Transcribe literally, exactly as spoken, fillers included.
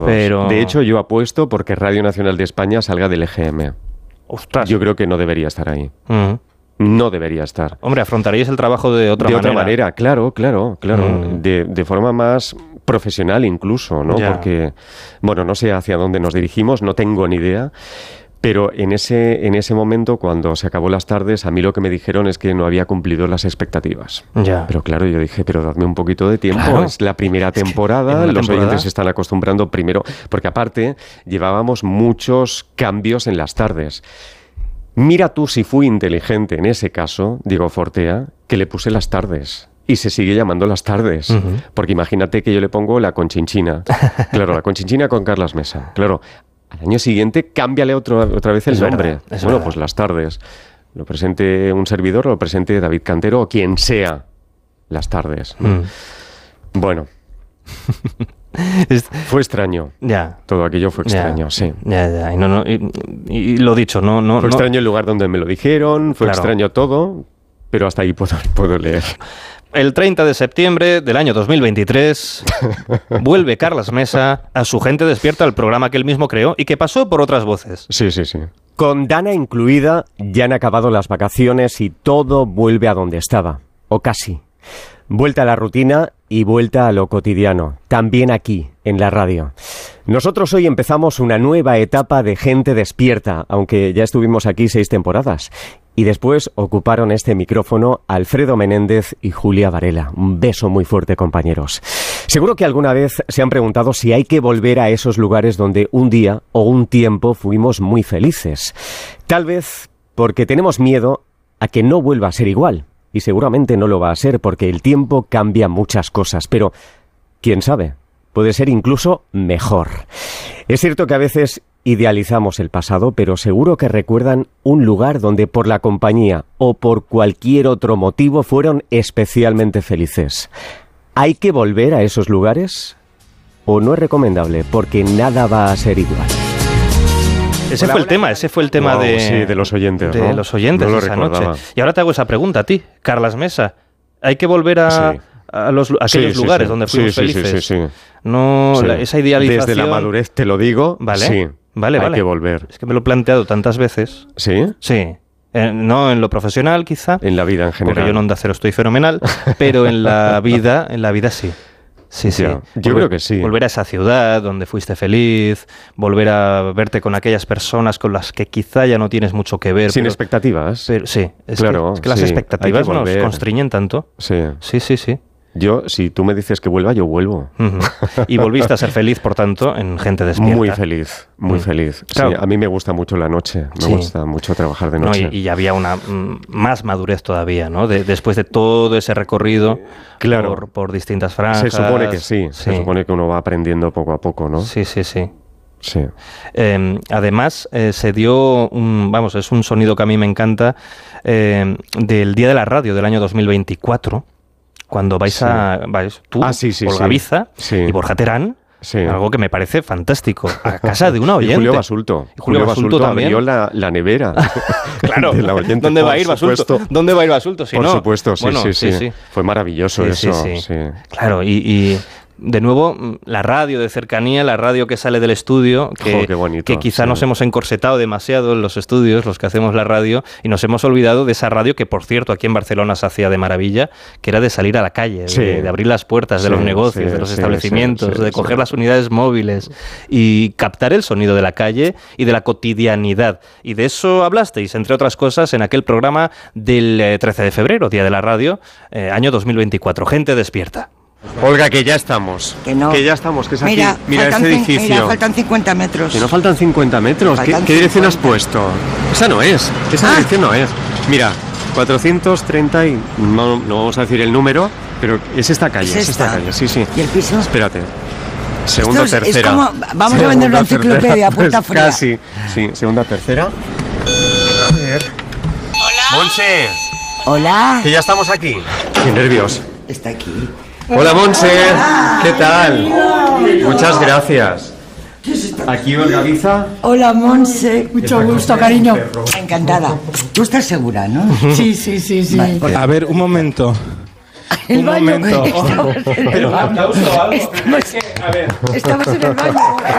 Pero... De hecho, yo apuesto porque Radio Nacional de España salga del E G M. Ostras. Yo creo que no debería estar ahí. Uh-huh. No debería estar. Hombre, afrontaríais el trabajo de otra de manera. De otra manera, claro, claro, claro. Mm. De, de forma más profesional incluso, ¿no? Ya. Porque, bueno, no sé hacia dónde nos dirigimos, no tengo ni idea. Pero en ese, en ese momento, cuando se acabó las tardes, a mí lo que me dijeron es que no había cumplido las expectativas. Ya. Pero claro, yo dije, pero dadme un poquito de tiempo. Claro. Es la primera temporada, Es que los temporada... oyentes se están acostumbrando primero. Porque aparte, llevábamos muchos cambios en las tardes. Mira tú si fui inteligente en ese caso, Diego Fortea, que le puse las tardes. Y se sigue llamando las tardes. Uh-huh. Porque imagínate que yo le pongo la Conchinchina. Claro, la Conchinchina con Carlas Mesa. Claro. Al año siguiente, cámbiale otro, otra vez el es nombre. Verdad, es bueno, verdad. pues las tardes. Lo presente un servidor, lo presente David Cantero o quien sea. Las tardes. Mm. Bueno. Fue extraño. Ya. Todo aquello fue extraño, ya. sí. Ya, ya. Y, no, no, y, y lo dicho, no... no fue no... extraño el lugar donde me lo dijeron, fue claro. extraño todo, pero hasta ahí puedo, puedo leer. El treinta de septiembre del año dos mil veintitrés vuelve Carlas Mesa a Su Gente Despierta, el programa que él mismo creó y que pasó por otras voces. Sí, sí, sí. Con Dana incluida, ya han acabado las vacaciones y todo vuelve a donde estaba, o casi. Vuelta a la rutina y vuelta a lo cotidiano, también aquí, en la radio. Nosotros hoy empezamos una nueva etapa de Gente Despierta, aunque ya estuvimos aquí seis temporadas. Y después ocuparon este micrófono Alfredo Menéndez y Julia Varela. Un beso muy fuerte, compañeros. Seguro que alguna vez se han preguntado si hay que volver a esos lugares donde un día o un tiempo fuimos muy felices. Tal vez porque tenemos miedo a que no vuelva a ser igual. Y seguramente no lo va a ser porque el tiempo cambia muchas cosas. Pero, ¿quién sabe? Puede ser incluso mejor. Es cierto que a veces idealizamos el pasado, pero seguro que recuerdan un lugar donde por la compañía o por cualquier otro motivo fueron especialmente felices. ¿Hay que volver a esos lugares? ¿O no es recomendable? Porque nada va a ser igual. Ese fue el tema, ese fue el tema wow, de, sí, de los oyentes, de ¿no? los oyentes no lo esa recordaba. noche. Y ahora te hago esa pregunta a ti, Carlas Mesa. ¿Hay que volver a, sí. a, los, a aquellos sí, sí, lugares sí. donde fuimos sí, sí, felices? Sí, sí, sí. No, sí. La, esa idealización... Desde la madurez te lo digo, vale, sí, vale, hay vale. que volver. Es que me lo he planteado tantas veces. ¿Sí? Sí. Eh, no en lo profesional, quizá. En la vida en general. Porque yo en Onda Cero estoy fenomenal, pero en la vida, en la vida sí. Sí, sí. Ya, yo volver, creo que sí. Volver a esa ciudad donde fuiste feliz, volver a verte con aquellas personas con las que quizá ya no tienes mucho que ver. Sin pero, expectativas. Pero, sí, es claro, que, es que las sí, expectativas nos constriñen tanto. Sí. Sí, sí, sí. Yo, si tú me dices que vuelva, yo vuelvo. Uh-huh. Y volviste a ser feliz, por tanto, en Gente Despierta. Muy feliz, muy uh-huh. feliz. Claro. Sí, a mí me gusta mucho la noche, me sí. gusta mucho trabajar de noche. No, y, y había una mm, más madurez todavía, ¿no? De, después de todo ese recorrido claro. por, por distintas franjas. Se supone que sí, sí, se supone que uno va aprendiendo poco a poco, ¿no? Sí, sí, sí. Sí. Eh, además, eh, se dio un, vamos, es un sonido que a mí me encanta, eh, del Día de la Radio del año dos mil veinticuatro. Cuando vais sí. a... Vais tú, ah, sí, sí, Olga sí. Biza sí. y Borja Terán, sí. algo que me parece fantástico, a casa de una oyente. Y Julio Basulto. Y Julio, Julio Basulto, Basulto también. Abrió la, la nevera. Claro. De la oyente, ¿Dónde va a ir Basulto? ¿Dónde va a ir Basulto? Si por no? supuesto, sí, bueno, sí, sí, sí, sí. Fue maravilloso sí, eso. Sí, sí. Sí. Claro, y... y de nuevo, la radio de cercanía, la radio que sale del estudio, que, oh, qué bonito, que quizá sí. nos hemos encorsetado demasiado en los estudios, los que hacemos la radio, y nos hemos olvidado de esa radio que, por cierto, aquí en Barcelona se hacía de maravilla, que era de salir a la calle, sí. de, de abrir las puertas de sí, los negocios, sí, de los sí, establecimientos, sí, sí, de coger sí. las unidades móviles y captar el sonido de la calle y de la cotidianidad. Y de eso hablasteis, entre otras cosas, en aquel programa del trece de febrero, Día de la Radio, eh, año dos mil veinticuatro. Gente Despierta. Olga, que ya estamos. Que no. Que ya estamos, que es aquí. Mira, Mira este edificio. Mira, faltan cincuenta metros. Que no faltan cincuenta metros. Faltan ¿Qué, ¿Qué dirección has cincuenta. puesto? Esa no es. Esa ah. dirección no es. Mira, cuatrocientos treinta y... No, no vamos a decir el número, pero es esta calle. Es, es esta. esta calle, sí, sí. ¿Y el piso? Espérate. Segunda, Esto es, tercera. Es como, vamos segunda, a vender una enciclopedia, tercera, puerta pues fría. Casi. Sí, segunda, tercera. A ver. Hola. Monse. Hola. Que ya estamos aquí. Qué nervios. Está aquí. Hola, Monse. ¿Qué tal? Muchas gracias. Aquí Olga Biza. Hola, Monse. Mucho gusto, cariño. Encantada. Tú estás segura, ¿no? Sí, sí, sí, sí. Vale. A ver, un momento. El un baño. momento. Estamos en el Pero baño. aplauso o algo. Estamos, Es que, a ver. estamos en el baño.